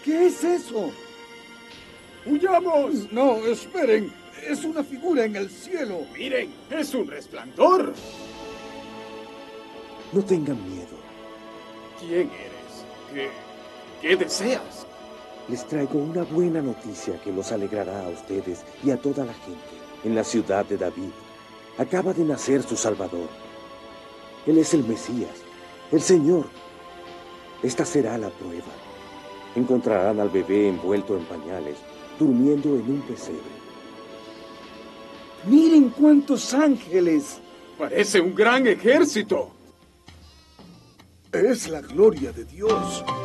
¿Qué es eso? ¡Huyamos! No, esperen. Es una figura en el cielo. ¡Miren! ¡Es un resplandor! No tengan miedo. ¿Quién eres? ¿Qué deseas? Les traigo una buena noticia que los alegrará a ustedes y a toda la gente. En la ciudad de David acaba de nacer su Salvador. Él es el Mesías, el Señor. Esta será la prueba. Encontrarán al bebé envuelto en pañales, durmiendo en un pesebre. ¡Miren cuántos ángeles! ¡Parece un gran ejército! Es la gloria de Dios.